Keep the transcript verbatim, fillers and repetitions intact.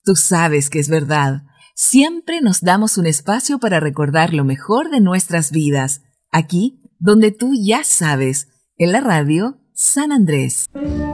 Tú sabes que es verdad. Siempre nos damos un espacio para recordar lo mejor de nuestras vidas. Aquí, donde tú ya sabes, en la radio San Andrés.